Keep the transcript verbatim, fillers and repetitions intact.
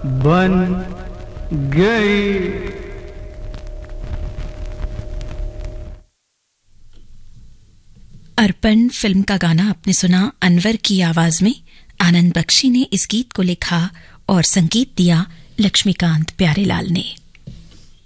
बन गई। अर्पण फिल्म का गाना आपने सुना अनवर की आवाज में। आनंद बख्शी ने इस गीत को लिखा और संगीत दिया लक्ष्मीकांत प्यारेलाल ने।